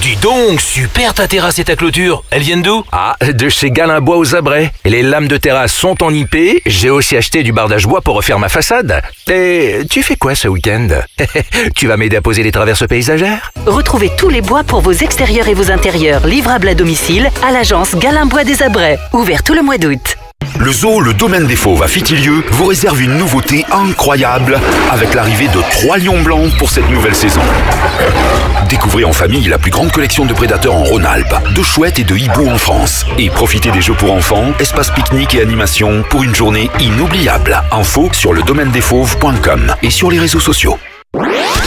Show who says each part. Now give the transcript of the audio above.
Speaker 1: Dis donc, super ta terrasse et ta clôture. Elles viennent d'où?
Speaker 2: Ah, de chez Galin Bois aux Abrets. Et les lames de terrasse sont en IP. J'ai aussi acheté du bardage bois pour refaire ma façade. Et tu fais quoi ce week-end? Tu vas m'aider à poser les traverses paysagères?
Speaker 3: Retrouvez tous les bois pour vos extérieurs et vos intérieurs, livrables à domicile à l'agence Galin Bois des Abrets. Ouvert tout le mois d'août.
Speaker 4: Le zoo Le Domaine des Fauves à Fitilieu vous réserve une nouveauté incroyable avec l'arrivée de 3 lions blancs pour cette nouvelle saison. Découvrez en famille la plus grande collection de prédateurs en Rhône-Alpes, de chouettes et de hiboux en France. Et profitez des jeux pour enfants, espace pique-nique et animation pour une journée inoubliable. Info sur ledomainedesfauves.com et sur les réseaux sociaux.